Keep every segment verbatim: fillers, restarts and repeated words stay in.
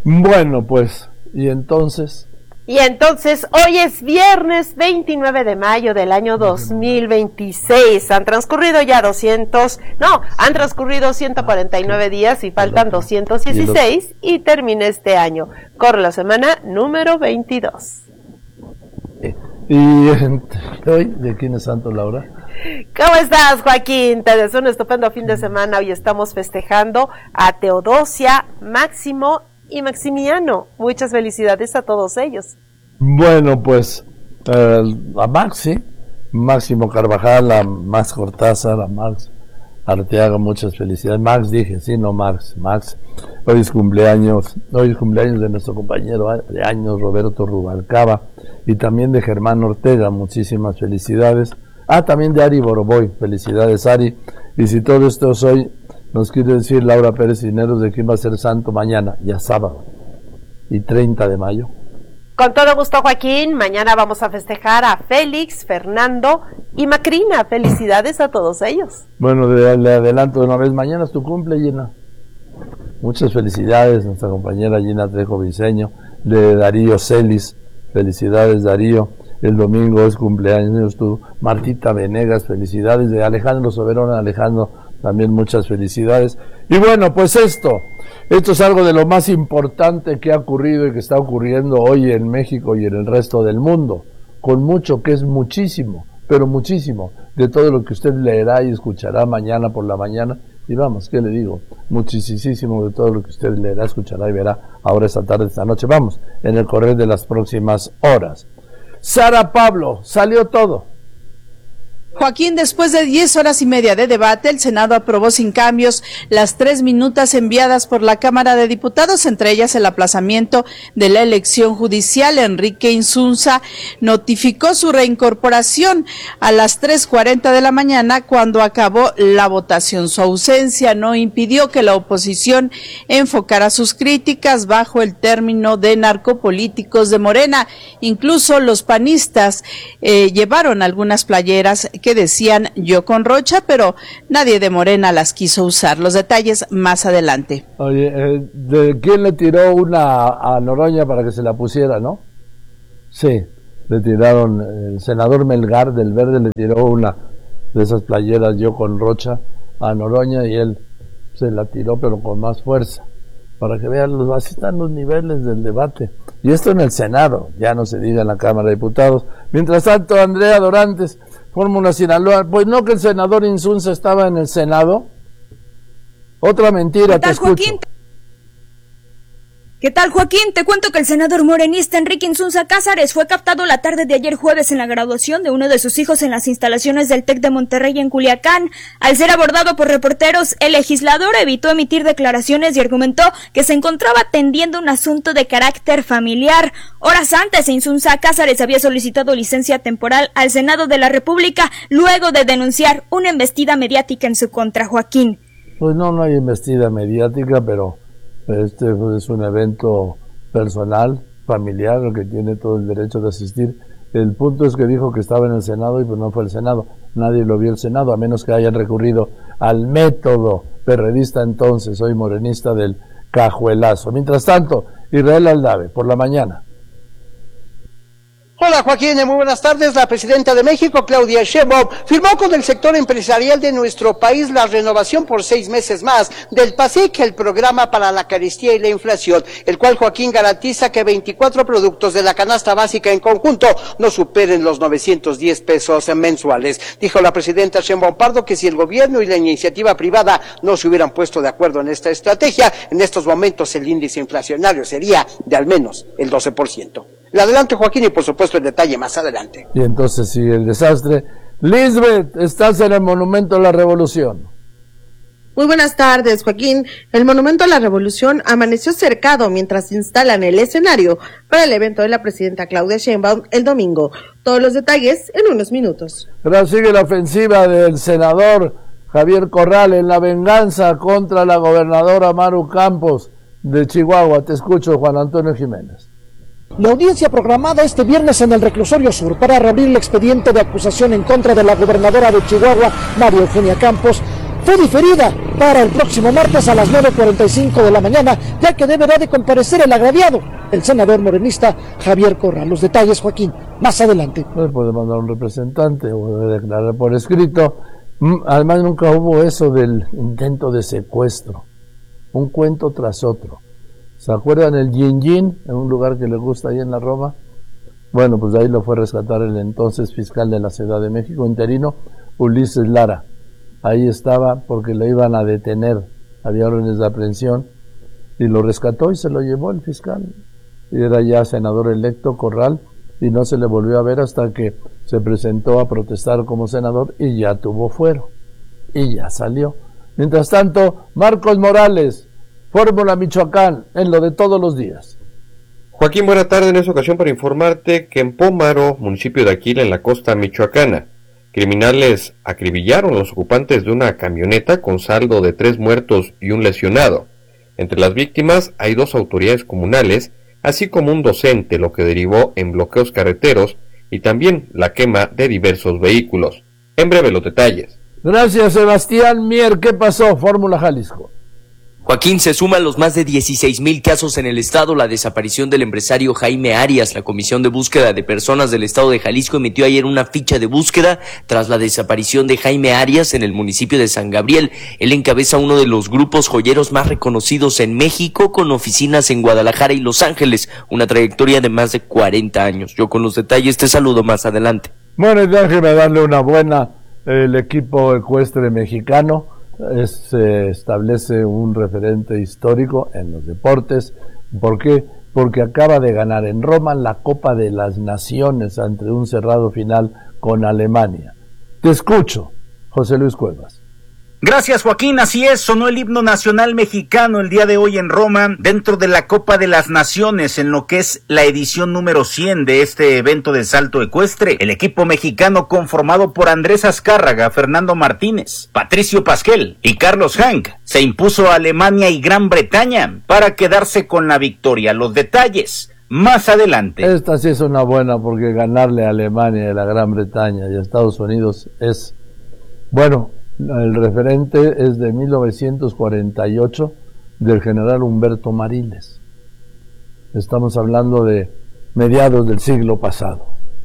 Bueno, pues, y entonces... Y entonces, hoy es viernes veintinueve de mayo del año dos mil veintiséis. Han transcurrido ya doscientos, no, han transcurrido ciento cuarenta y nueve días y faltan doscientos dieciséis y termina este año. Corre la semana número veintidós. ¿Y hoy de quién es santo, Laura? ¿Cómo estás, Joaquín? Te deseo un estupendo fin de semana. Hoy estamos festejando a Teodosia, Máximo y Maximiano. Muchas felicidades a todos ellos. Bueno, pues eh, a Maxi, Máximo Carvajal, a Max Cortázar, a Max Arteaga, muchas felicidades. Max dije, sí, no Max, Max. Hoy es cumpleaños, hoy es cumpleaños de nuestro compañero de años, Roberto Rubalcaba, y también de Germán Ortega, muchísimas felicidades. Ah, también de Ari Boroboy, felicidades Ari. Y si todo esto es hoy, nos quiere decir Laura Pérez Cisneros de quién va a ser santo mañana, ya sábado, y treinta de mayo. Con todo gusto, Joaquín. Mañana vamos a festejar a Félix, Fernando y Macrina. Felicidades a todos ellos. Bueno, le, le adelanto de una vez, mañana es tu cumple, Gina. Muchas felicidades, nuestra compañera Gina Trejo Briceño, de Darío Celis. Felicidades, Darío. El domingo es cumpleaños tú. Martita Venegas, felicidades. De Alejandro Soberón, Alejandro, también muchas felicidades. Y bueno, pues esto, esto es algo de lo más importante que ha ocurrido y que está ocurriendo hoy en México y en el resto del mundo, con mucho, que es muchísimo, pero muchísimo, de todo lo que usted leerá y escuchará mañana por la mañana. Y vamos, ¿qué le digo? Muchísimo de todo lo que usted leerá, escuchará y verá ahora esta tarde, esta noche. Vamos, en el correr de las próximas horas. Sara Pablo, salió todo. Joaquín, después de diez horas y media de debate, el Senado aprobó sin cambios las tres minutas enviadas por la Cámara de Diputados, entre ellas el aplazamiento de la elección judicial. Enrique Insunza notificó su reincorporación a las tres cuarenta de la mañana cuando acabó la votación. Su ausencia no impidió que la oposición enfocara sus críticas bajo el término de narcopolíticos de Morena. Incluso los panistas eh, llevaron algunas playeras que decían yo con Rocha, pero nadie de Morena las quiso usar. Los detalles más adelante. Oye, eh, ¿de quién le tiró una a Noroña para que se la pusiera, no? Sí, le tiraron, el senador Melgar del Verde le tiró una de esas playeras yo con Rocha a Noroña y él se la tiró pero con más fuerza, para que vean, los, así están los niveles del debate. Y esto en el Senado, ya no se diga en la Cámara de Diputados. Mientras tanto, Andrea Dorantes, Fórmula Sinaloa, pues no que el senador Insunza estaba en el Senado. Otra mentira, te escucho. Joaquín? ¿Qué tal, Joaquín? Te cuento que el senador morenista Enrique Insunza Cázares fue captado la tarde de ayer jueves en la graduación de uno de sus hijos en las instalaciones del TEC de Monterrey en Culiacán. Al ser abordado por reporteros, el legislador evitó emitir declaraciones y argumentó que se encontraba atendiendo un asunto de carácter familiar. Horas antes, Insunza Cázares había solicitado licencia temporal al Senado de la República luego de denunciar una embestida mediática en su contra, Joaquín. Pues no, no hay embestida mediática, pero este es un evento personal, familiar, al que tiene todo el derecho de asistir. El punto es que dijo que estaba en el Senado y pues no fue el Senado. Nadie lo vio el Senado, a menos que hayan recurrido al método perredista entonces, hoy morenista, del cajuelazo. Mientras tanto, Israel Aldave, por la mañana. Hola Joaquín, muy buenas tardes. La presidenta de México, Claudia Sheinbaum, firmó con el sector empresarial de nuestro país la renovación por seis meses más del PASIC, el programa para la carestía y la inflación, el cual, Joaquín, garantiza que veinticuatro productos de la canasta básica en conjunto no superen los novecientos diez pesos mensuales. Dijo la presidenta Sheinbaum Pardo que si el gobierno y la iniciativa privada no se hubieran puesto de acuerdo en esta estrategia, en estos momentos el índice inflacionario sería de al menos el doce por ciento. Le adelanto, Joaquín, y por supuesto el detalle más adelante. Y entonces sigue el desastre. Lisbeth, estás en el Monumento a la Revolución. Muy buenas tardes, Joaquín. El Monumento a la Revolución amaneció cercado mientras instalan el escenario para el evento de la presidenta Claudia Sheinbaum el domingo. Todos los detalles en unos minutos. Pero sigue la ofensiva del senador Javier Corral en la venganza contra la gobernadora Maru Campos de Chihuahua. Te escucho, Juan Antonio Jiménez. La audiencia programada este viernes en el Reclusorio Sur para reabrir el expediente de acusación en contra de la gobernadora de Chihuahua, María Eugenia Campos, fue diferida para el próximo martes a las nueve cuarenta y cinco de la mañana, ya que deberá de comparecer el agraviado, el senador morenista Javier Corral. Los detalles, Joaquín, más adelante. No puede mandar un representante o debe declarar por escrito. Además, nunca hubo eso del intento de secuestro, un cuento tras otro. ¿Se acuerdan el Yin Yin, en un lugar que les gusta ahí en la Roma? Bueno, pues de ahí lo fue a rescatar el entonces fiscal de la Ciudad de México, interino, Ulises Lara. Ahí estaba porque lo iban a detener, había órdenes de aprehensión, y lo rescató y se lo llevó el fiscal. Y era ya senador electo Corral, y no se le volvió a ver hasta que se presentó a protestar como senador y ya tuvo fuero, y ya salió. Mientras tanto, Marcos Morales, Fórmula Michoacán, en lo de todos los días. Joaquín, buena tarde. En esta ocasión para informarte que en Pómaro, municipio de Aquila, en la costa michoacana, criminales acribillaron a los ocupantes de una camioneta con saldo de tres muertos y un lesionado. Entre las víctimas hay dos autoridades comunales, así como un docente, lo que derivó en bloqueos carreteros y también la quema de diversos vehículos. En breve los detalles. Gracias, Sebastián Mier. ¿Qué pasó? Fórmula Jalisco. Joaquín, se suman los más de dieciséis mil casos en el estado, la desaparición del empresario Jaime Arias. La Comisión de Búsqueda de Personas del estado de Jalisco emitió ayer una ficha de búsqueda tras la desaparición de Jaime Arias en el municipio de San Gabriel. Él encabeza uno de los grupos joyeros más reconocidos en México, con oficinas en Guadalajara y Los Ángeles, una trayectoria de más de cuarenta años. Yo con los detalles te saludo más adelante. Bueno, déjeme darle una buena. El equipo ecuestre mexicano Es, se establece un referente histórico en los deportes. ¿Por qué? Porque acaba de ganar en Roma la Copa de las Naciones ante un cerrado final con Alemania. Te escucho, José Luis Cuevas. Gracias, Joaquín. Así es, sonó el himno nacional mexicano el día de hoy en Roma, dentro de la Copa de las Naciones, en lo que es la edición número cien de este evento de salto ecuestre. El equipo mexicano, conformado por Andrés Azcárraga, Fernando Martínez, Patricio Pasquel y Carlos Hank, se impuso a Alemania y Gran Bretaña para quedarse con la victoria. Los detalles más adelante. Esta sí es una buena, porque ganarle a Alemania y a la Gran Bretaña y a Estados Unidos es, bueno, el referente es de mil novecientos cuarenta y ocho, del general Humberto Mariles. Estamos hablando de mediados del siglo pasado.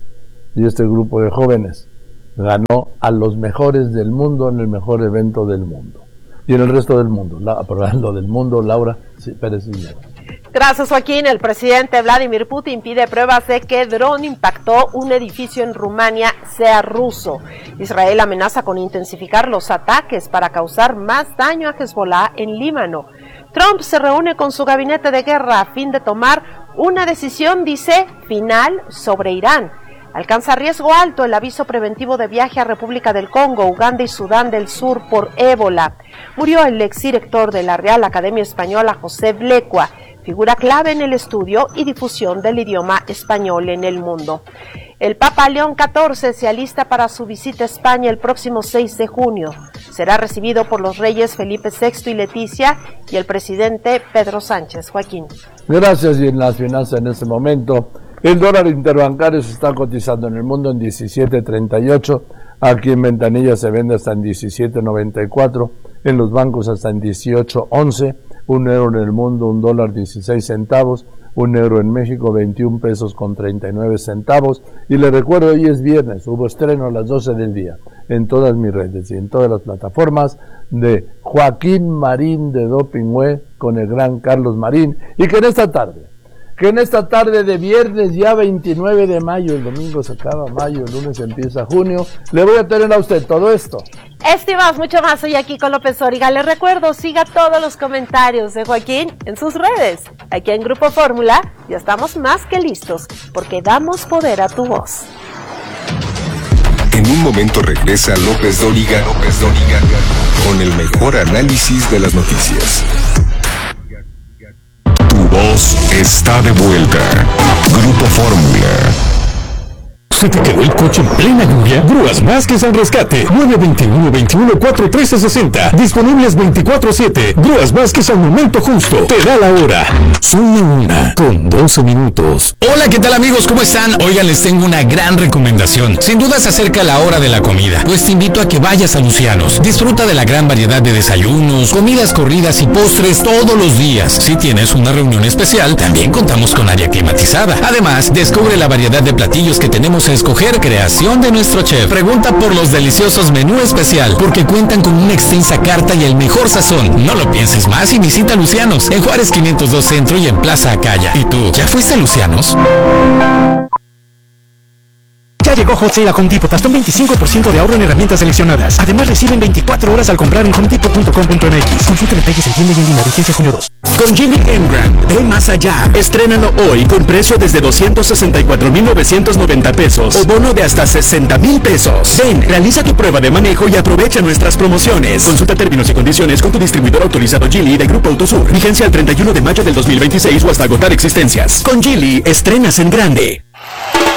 Y este grupo de jóvenes ganó a los mejores del mundo en el mejor evento del mundo. Y en el resto del mundo, la, hablando del mundo, Laura sí, Pérez Cisneros. Gracias, Joaquín. El presidente Vladimir Putin pide pruebas de que dron impactó un edificio en Rumania sea ruso. Israel amenaza con intensificar los ataques para causar más daño a Hezbollah en Líbano. Trump se reúne con su gabinete de guerra a fin de tomar una decisión, dice, final sobre Irán. Alcanza riesgo alto el aviso preventivo de viaje a República del Congo, Uganda y Sudán del Sur por ébola. Murió el exdirector de la Real Academia Española, José Blecua, figura clave en el estudio y difusión del idioma español en el mundo. El Papa León catorce se alista para su visita a España el próximo seis de junio. Será recibido por los reyes Felipe sexto y Leticia y el presidente Pedro Sánchez. Joaquín. Gracias. Y en las finanzas en este momento, el dólar interbancario se está cotizando en el mundo en diecisiete treinta y ocho, aquí en Ventanilla se vende hasta en diecisiete noventa y cuatro, en los bancos hasta en dieciocho once, un euro en el mundo, un dólar dieciséis centavos, un euro en México, veintiún pesos con treinta y nueve centavos, y le recuerdo, hoy es viernes, hubo estreno a las doce del día, en todas mis redes y en todas las plataformas, de Joaquín Marín de Dopingüe con el gran Carlos Marín, y que en esta tarde, que en esta tarde de viernes ya veintinueve de mayo, el domingo se acaba mayo, el lunes empieza junio, le voy a tener a usted todo esto. Esto y más, mucho más, soy aquí con López Origa. Les recuerdo, siga todos los comentarios de Joaquín en sus redes. Aquí en Grupo Fórmula ya estamos más que listos, porque damos poder a tu voz. En un momento regresa López Dóriga, López Dóriga, con el mejor análisis de las noticias. Tu voz está de vuelta. Grupo Fórmula. ¿Se te quedó el coche en plena lluvia? Grúas Vázquez al rescate. nueve dos uno, veintiuno, cuarenta y tres sesenta. Disponibles veinticuatro siete. Grúas Vázquez al momento justo. Te da la hora. Son la una con doce minutos. Hola, ¿qué tal amigos? ¿Cómo están? Oigan, les tengo una gran recomendación. Sin duda se acerca la hora de la comida. Pues te invito a que vayas a Lucianos. Disfruta de la gran variedad de desayunos, comidas corridas y postres todos los días. Si tienes una reunión especial, también contamos con área climatizada. Además, descubre la variedad de platillos que tenemos a escoger, creación de nuestro chef. Pregunta por los deliciosos menú especial, porque cuentan con una extensa carta y el mejor sazón. No lo pienses más y visita Lucianos en Juárez quinientos dos Centro y en Plaza Acaya. ¿Y tú, ya fuiste a Lucianos? Ya llegó Hot Sale a Home Depot, hasta un veinticinco por ciento de ahorro en herramientas seleccionadas. Además reciben veinticuatro horas al comprar en home depot punto com punto m x. Consulta detalles en tienda y en línea, vigencia junio dos. Con Geely Emgrand, ve más allá. Estrénalo hoy con precio desde doscientos sesenta y cuatro mil novecientos noventa pesos o bono de hasta sesenta mil pesos. Ven, realiza tu prueba de manejo y aprovecha nuestras promociones. Consulta términos y condiciones con tu distribuidor autorizado Geely de Grupo Autosur. Vigencia el treinta y uno de mayo del dos mil veintiséis o hasta agotar existencias. Con Geely, estrenas en grande.